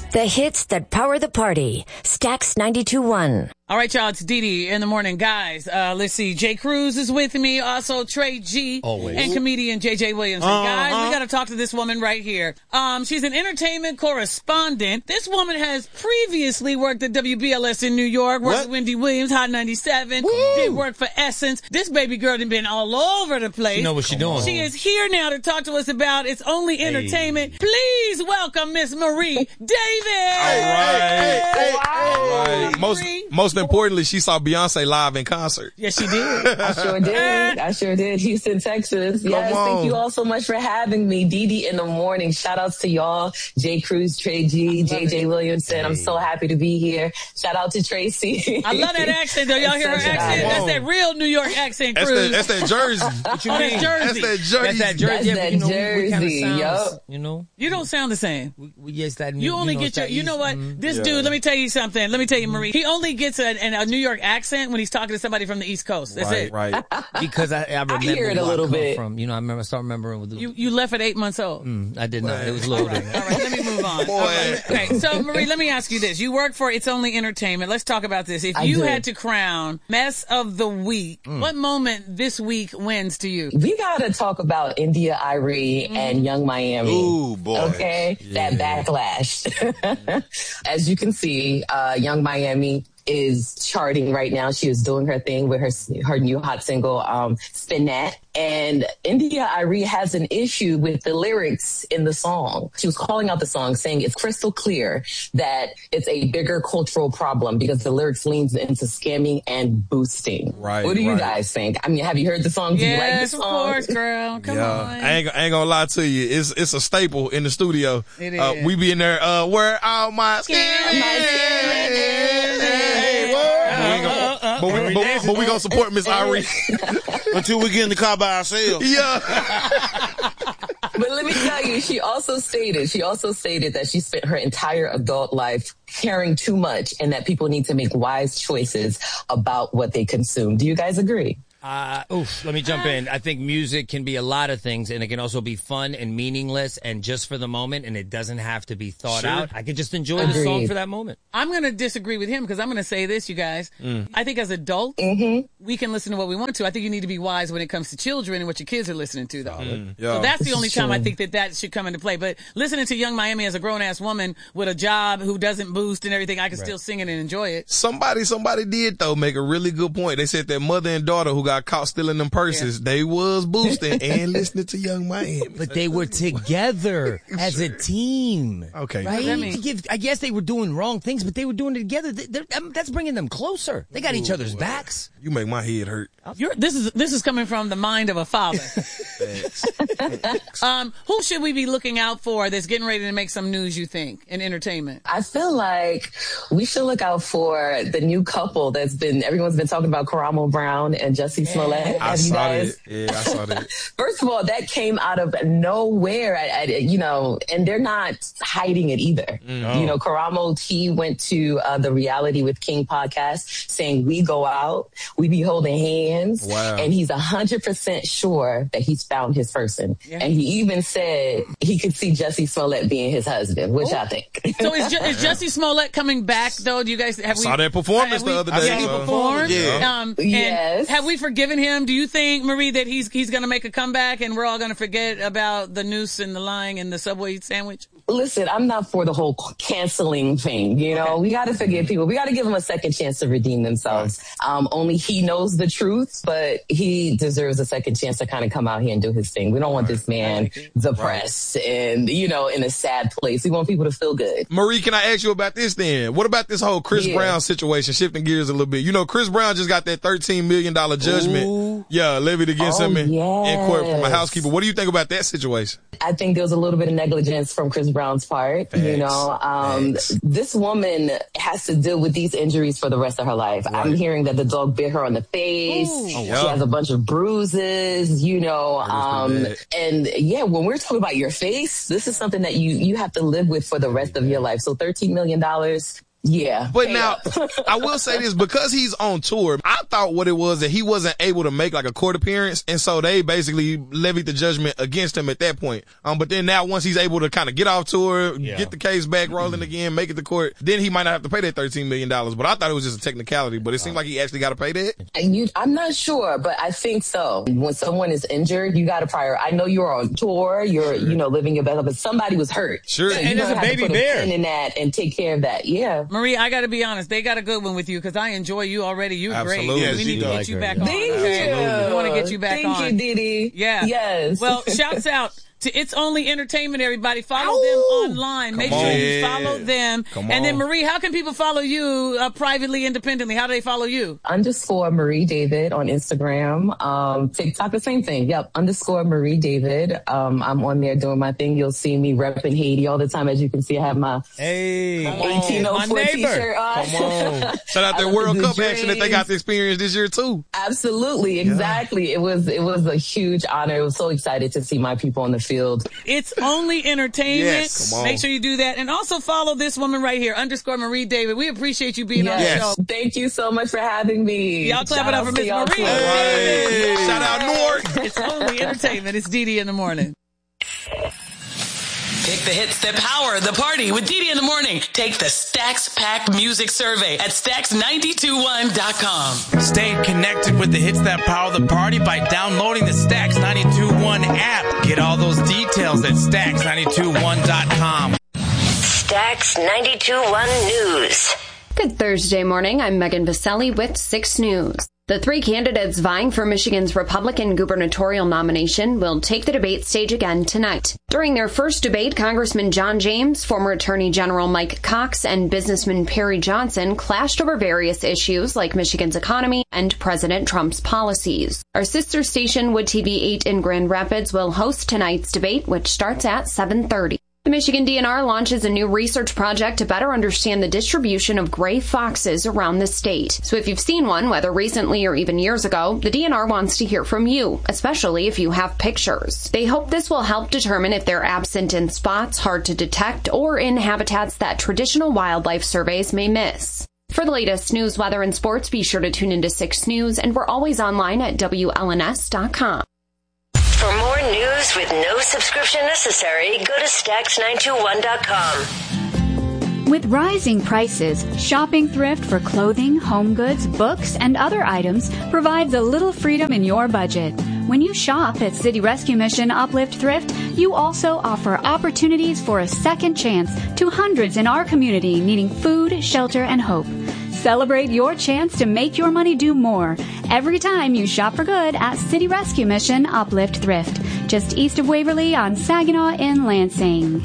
The hits that power the party. Stax 92.1. All right, y'all, it's Dee Dee in the morning. Guys, let's see. Jay Cruz is with me. Also, Trey G. Always. And comedian JJ Williamson. Guys, we got to talk to this woman right here. She's an entertainment correspondent. This woman has previously worked at WBLS in New York, worked with Wendy Williams, Hot 97, did work for Essence. This baby girl has been all over the place. You know what she's doing. She is here now to talk to us about It's Only Entertainment. Please welcome Miss Marie Davis. All right. Most importantly, she saw Beyonce live in concert. Yes, she did. I sure did. Houston, Texas. Yes, thank you all so much for having me. Dee Dee in the morning. Shout outs to y'all. Jay Cruz, Trey G, JJ Williamson. I'm so happy to be here. Shout out to Tracy. I love that accent though. Y'all hear her accent? That's that real New York accent, Cruz. That's that Jersey. What you mean? That's that Jersey. That's that Jersey. That's that Jersey. Yup. You know? You don't sound the same. Yes, that You only get your, you know what? This dude, let me tell you something. Let me tell you, Marie. He only gets a New York accent when he's talking to somebody from the East Coast. That's it. Right. Because I remember I hear it a little bit. From. You know, I start remembering with You left at 8 months old. I did not. It was loaded. All right, let me move on. Okay, so Marie, let me ask you this. You work for It's Only Entertainment. Let's talk about this. If you had to crown Mess of the Week, what moment this week wins to you? We gotta talk about India Arie and Young Miami. Ooh, boy. Okay? That backlash. As you can see, Young Miami is charting right now. She is doing her thing with her new hot single, Spinette. And India Arie has an issue with the lyrics in the song. She was calling out the song, saying it's crystal clear that it's a bigger cultural problem because the lyrics leans into scamming and boosting. Right. What do you guys think? I mean, have you heard the song? Do you like the Yes, song? of course, girl. Come on. I ain't gonna lie to you. It's a staple in the studio. It is. We be in there, where all my But we gonna support Miss Arie until we get in the car by ourselves. Yeah. But let me tell you, she also stated that she spent her entire adult life caring too much and that people need to make wise choices about what they consume. Do you guys agree? Let me jump in. I think music can be a lot of things, and it can also be fun and meaningless and just for the moment, and it doesn't have to be thought out. I could just enjoy the song for that moment. I'm going to disagree with him because I'm going to say this, you guys. I think as adults, we can listen to what we want to. I think you need to be wise when it comes to children and what your kids are listening to, though. So that's the only time I think that should come into play. But listening to Young Miami as a grown-ass woman with a job who doesn't boost and everything, I can still sing it and enjoy it. Somebody did, though, make a really good point. They said that mother and daughter who got caught stealing them purses, they was boosting and listening to Young Miami. But they were together as a team. Okay. Right? I guess they were doing wrong things, but they were doing it together. That's bringing them closer. They got each other's backs. You make my head hurt. This is coming from the mind of a father. Who should we be looking out for that's getting ready to make some news, you think, in entertainment? I feel like we should look out for the new couple everyone's been talking about, Karamo Brown and Jussie Smollett. I saw that. First of all, that came out of nowhere, and they're not hiding it either. You know, Karamo, he went to the Reality with King podcast saying, we go out, we be holding hands, and he's 100% sure that he's found his person. Yeah. And he even said he could see Jussie Smollett being his husband, which I think. So is Jussie Smollett coming back, though? Do you guys saw that performance the other day? He performed? Yeah. Yes. Have we forgiven him? Do you think, Marie, that he's going to make a comeback and we're all going to forget about the noose and the lying and the Subway sandwich? Listen, I'm not for the whole canceling thing. You know, we got to forgive people. We got to give them a second chance to redeem themselves. Only he knows the truth, but he deserves a second chance to kind of come out here and do his thing. We don't want this man depressed and, in a sad place. We want people to feel good. Marie, can I ask you about this then? What about this whole Chris Brown situation? Shifting gears a little bit. Chris Brown just got that $13 million judgment. Levied against him in court from a housekeeper. What do you think about that situation? I think there was a little bit of negligence from Chris Brown's part. This woman has to deal with these injuries for the rest of her life. Right. I'm hearing that the dog bit her on the face. She has a bunch of bruises, when we're talking about your face, this is something that you have to live with for the rest of your life. So $13 million, Yeah. But now, I will say this, because he's on tour, I thought what it was that he wasn't able to make like a court appearance, and so they basically levied the judgment against him at that point. But then now once he's able to kind of get off tour, get the case back rolling again, make it to court, then he might not have to pay that $13 million. But I thought it was just a technicality, but it seemed like he actually got to pay that. I'm not sure, but I think so. When someone is injured, you got to I know you're on tour, you're, living your best life, but somebody was hurt. Sure. So and there's a baby bear. In that and take care of that. Yeah. Marie, I got to be honest. They got a good one with you because I enjoy you already. You're Absolutely. great. Yes, we need to get you back on. Thank you. We want to get you back on. Thank you, Didi. Yeah. Yes. Well, shouts out to It's Only Entertainment, everybody. Follow them online. Make sure you follow them. And then, Marie, how can people follow you privately, independently? How do they follow you? _ Marie David on Instagram. TikTok, the same thing. Yep. _ Marie David. I'm on there doing my thing. You'll see me repping Haiti all the time. As you can see, I have my 1804 t-shirt on. Come on. Shout out their World Cup action that they got to experience this year, too. Absolutely. Exactly. Yeah. It was a huge honor. I was so excited to see my people on the field. It's Only Entertainment. Yes. Come on. Make sure you do that. And also follow this woman right here, _ Marie David. We appreciate you being on the show. Thank you so much for having me. Y'all clap it up for Miss Marie. Hey. Shout out North. It's Only Entertainment. It's Didi in the morning. Pick the hits that power the party with Didi in the morning. Take the Stax Pack Music Survey at Stax921.com. Stay connected with the hits that power the party by downloading the Stax 92.1 app. Get all those details at Stax921.com. Stax 92.1 News. Good Thursday morning. I'm Megan Vaselli with 6 News. The 3 candidates vying for Michigan's Republican gubernatorial nomination will take the debate stage again tonight. During their first debate, Congressman John James, former Attorney General Mike Cox, and businessman Perry Johnson clashed over various issues like Michigan's economy and President Trump's policies. Our sister station, Wood TV 8 in Grand Rapids, will host tonight's debate, which starts at 7:30. The Michigan DNR launches a new research project to better understand the distribution of gray foxes around the state. So if you've seen one, whether recently or even years ago, the DNR wants to hear from you, especially if you have pictures. They hope this will help determine if they're absent in spots hard to detect or in habitats that traditional wildlife surveys may miss. For the latest news, weather, and sports, be sure to tune into 6 News, and we're always online at WLNS.com. For more news with no subscription necessary, go to Stax921.com. With rising prices, shopping thrift for clothing, home goods, books, and other items provides a little freedom in your budget. When you shop at City Rescue Mission Uplift Thrift, you also offer opportunities for a second chance to hundreds in our community needing food, shelter, and hope. Celebrate your chance to make your money do more every time you shop for good at City Rescue Mission Uplift Thrift, just east of Waverly on Saginaw in Lansing.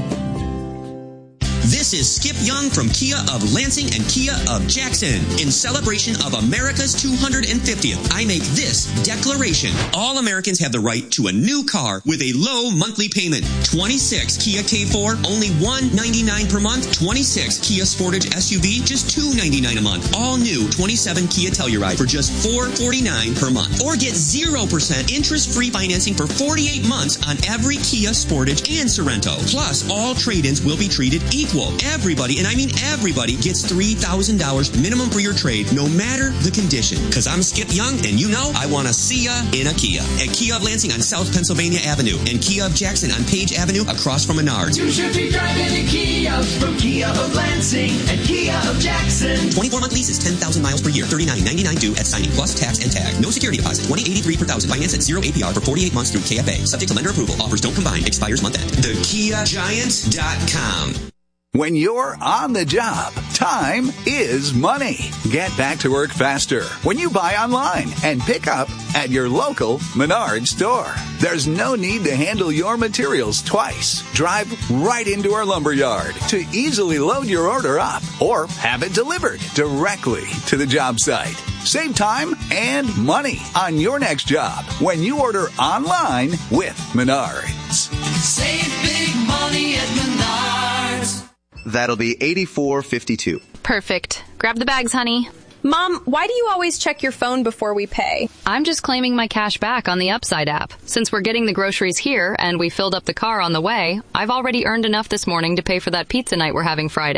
This is Skip Young from Kia of Lansing and Kia of Jackson. In celebration of America's 250th, I make this declaration. All Americans have the right to a new car with a low monthly payment. 26 Kia K4, only $199 per month. 26 Kia Sportage SUV, just $299 a month. All new 27 Kia Telluride for just $449 per month. Or get 0% interest-free financing for 48 months on every Kia Sportage and Sorento. Plus, all trade-ins will be treated equal. Everybody, and I mean everybody, gets $3,000 minimum for your trade, no matter the condition. Because I'm Skip Young, and you know I want to see ya in a Kia. At Kia of Lansing on South Pennsylvania Avenue, and Kia of Jackson on Page Avenue across from Menards. You should be driving a Kia from Kia of Lansing and Kia of Jackson. 24-month leases, 10,000 miles per year, $39.99 due at signing, plus tax and tag. No security deposit, $20.83 per thousand. Finance at 0 APR for 48 months through KFA. Subject to lender approval. Offers don't combine. Expires month end. TheKiaGiant.com. When you're on the job, time is money. Get back to work faster when you buy online and pick up at your local Menards store. There's no need to handle your materials twice. Drive right into our lumber yard to easily load your order up or have it delivered directly to the job site. Save time and money on your next job when you order online with Menards. Save big money at Menards. That'll be $84.52. Perfect. Grab the bags, honey. Mom, why do you always check your phone before we pay? I'm just claiming my cash back on the Upside app. Since we're getting the groceries here and we filled up the car on the way, I've already earned enough this morning to pay for that pizza night we're having Friday.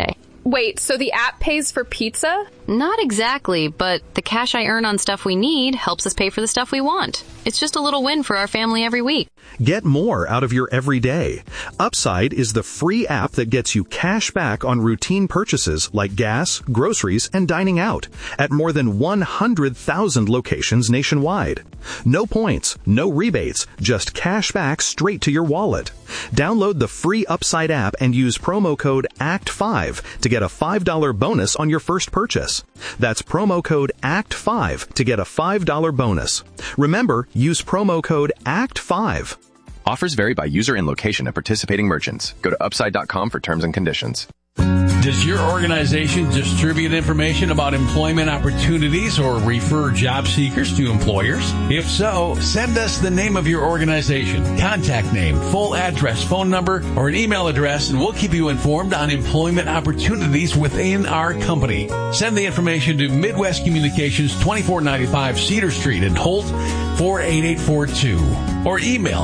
Wait, so the app pays for pizza? Not exactly, but the cash I earn on stuff we need helps us pay for the stuff we want. It's just a little win for our family every week. Get more out of your everyday. Upside is the free app that gets you cash back on routine purchases like gas, groceries, and dining out at more than 100,000 locations nationwide. No points, no rebates, just cash back straight to your wallet. Download the free Upside app and use promo code ACT5 to get a $5 bonus on your first purchase. That's promo code ACT5 to get a $5 bonus. Remember, use promo code ACT5. Offers vary by user and location at participating merchants. Go to upside.com for terms and conditions. Does your organization distribute information about employment opportunities or refer job seekers to employers? If so, send us the name of your organization, contact name, full address, phone number, or an email address, and we'll keep you informed on employment opportunities within our company. Send the information to Midwest Communications, 2495 Cedar Street in Holt, 48842. Or email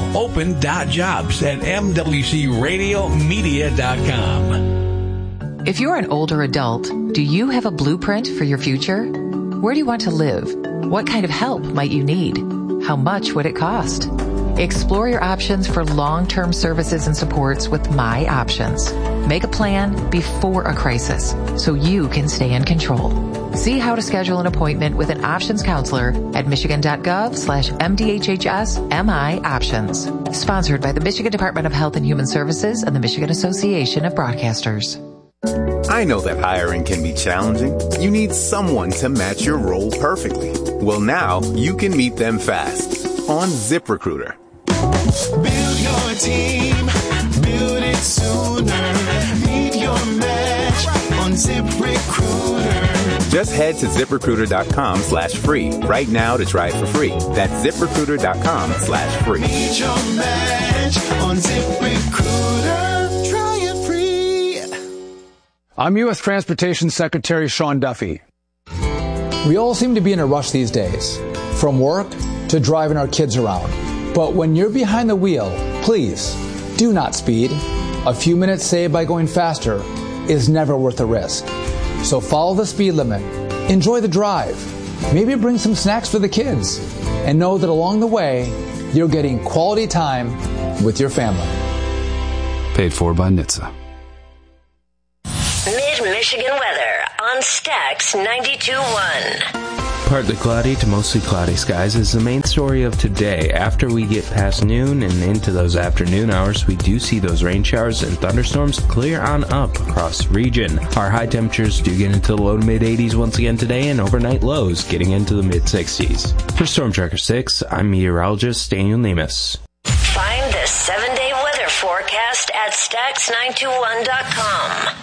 open.jobs@mwcradiomedia.com. If you're an older adult, do you have a blueprint for your future? Where do you want to live? What kind of help might you need? How much would it cost? Explore your options for long-term services and supports with My Options. Make a plan before a crisis so you can stay in control. See how to schedule an appointment with an options counselor at michigan.gov/MDHHS-MI Options. Sponsored by the Michigan Department of Health and Human Services and the Michigan Association of Broadcasters. I know that hiring can be challenging. You need someone to match your role perfectly. Well, now you can meet them fast on ZipRecruiter. Build your team, build it sooner. Meet your match on ZipRecruiter. Just head to ZipRecruiter.com/free right now to try it for free. That's ZipRecruiter.com/free. Meet your match on ZipRecruiter. Try it free. I'm U.S. Transportation Secretary Sean Duffy. We all seem to be in a rush these days, from work to driving our kids around. But when you're behind the wheel, please do not speed. A few minutes saved by going faster is never worth the risk. So follow the speed limit, enjoy the drive, maybe bring some snacks for the kids, and know that along the way, you're getting quality time with your family. Paid for by NHTSA. Mid-Michigan weather on Stax 92.1. Partly cloudy to mostly cloudy skies is the main story of today. After we get past noon and into those afternoon hours, we do see those rain showers and thunderstorms clear on up across the region. Our high temperatures do get into the low to mid-80s once again today, and overnight lows getting into the mid-60s. For Storm Tracker 6, I'm meteorologist Daniel Nemus. Find the 7-day weather forecast at Stax921.com.